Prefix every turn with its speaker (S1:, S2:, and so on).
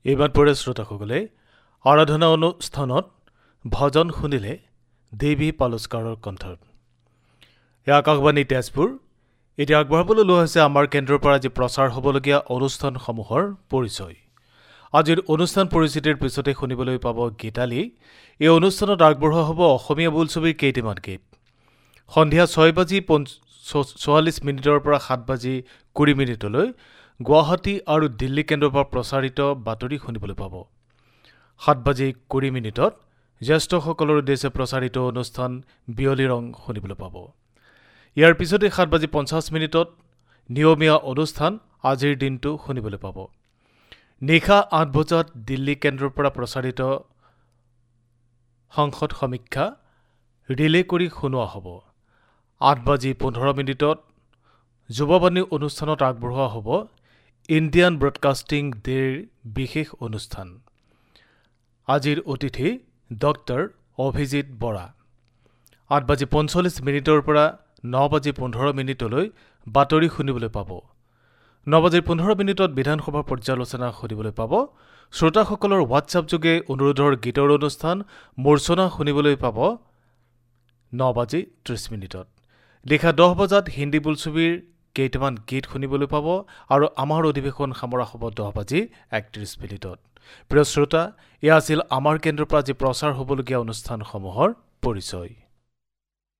S1: এইবাৰ পৰে শ্ৰোতাসকলে আৰাধনা অনুষ্ঠানত ভজন শুনিলে দেৱী পালুস্কাৰৰ কণ্ঠত। এই আকাশবাণী তেজপুৰ এতিয়া আগবঢ়াবলৈ লোৱা হৈছে আমাৰ কেন্দ্ৰৰ পৰা আজি প্ৰচাৰ হ'বলগীয়া অনুষ্ঠানসমূহৰ পৰিচয়। আজিৰ অনুষ্ঠান পৰিচিতিৰ পিছতে শুনিবলৈ পাব গীতালি। এই অনুষ্ঠানত আগবঢ়োৱা হ'ব অসমীয়া বোলছবিৰ কেইটামান গীত। সন্ধিয়া 6:44 পৰা 7:20 গুৱাহাটী আৰু দিল্লী কেন্দ্ৰৰ পৰা প্ৰচাৰিত বাতৰি শুনিবলৈ পাব। 7:20 জ্যেষ্ঠসকলৰ উদ্দেশ্যে প্ৰচাৰিত অনুষ্ঠান বিয়লি ৰং শুনিবলৈ পাব। ইয়াৰ পিছতে 7:50 নিয়মীয়া অনুষ্ঠান আজিৰ দিনটো শুনিবলৈ পাব। নিশা 8 বজাত দিল্লী কেন্দ্ৰৰ পৰা প্ৰচাৰিত সংসদ সমীক্ষা ৰিলে কৰি শুনোৱা হ'ব। 8:15 যুৱবাণী অনুষ্ঠানত আগবঢ়োৱা হ'ব ইণ্ডিয়ান ব্ৰডকাষ্টিং ডেৰ বিশেষ অনুষ্ঠান। আজিৰ অতিথি ডক্টৰ অভিজিত বৰা। 8:45 পৰা 9:15 বাতৰি শুনিবলৈ পাব। 9:15 বিধানসভা পৰ্যালোচনা শুনিবলৈ পাব। শ্ৰোতাসকলৰ হোৱাটছআপ যোগে অনুৰোধৰ গীতৰ অনুষ্ঠান মূৰ্ছনা শুনিবলৈ পাব 9:30। নিশা 10 বজাত হিন্দী বোলছবিৰ কেইটামান গীত শুনিবলৈ পাব আৰু আমাৰ অধিৱেশন সামৰা হ'ব 10:31। প্ৰিয় শ্ৰোতা, এয়া আছিল আমাৰ কেন্দ্ৰৰ পৰা আজি প্ৰচাৰ হ'বলগীয়া অনুষ্ঠানসমূহৰ পৰিচয়।